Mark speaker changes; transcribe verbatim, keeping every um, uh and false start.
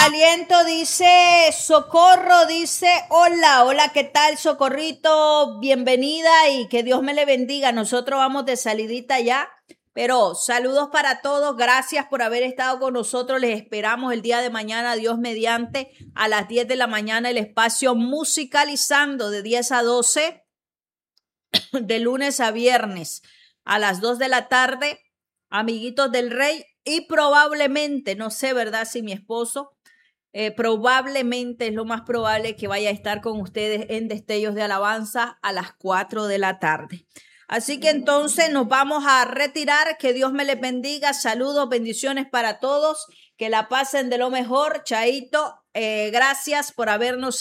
Speaker 1: aliento, dice Socorro, dice hola, hola, ¿qué tal, Socorrito? Bienvenida y que Dios me le bendiga. Nosotros vamos de salidita ya, pero saludos para todos, gracias por haber estado con nosotros. Les esperamos el día de mañana, Dios mediante, a las diez de la mañana, el espacio Musicalizando de diez a doce, de lunes a viernes, a las dos de la tarde, amiguitos del Rey. Y probablemente, no sé, ¿verdad? Si mi esposo, eh, probablemente es lo más probable que vaya a estar con ustedes en Destellos de Alabanza a las cuatro de la tarde. Así que entonces nos vamos a retirar. Que Dios me les bendiga. Saludos, bendiciones para todos. Que la pasen de lo mejor. Chaito, eh, gracias por habernos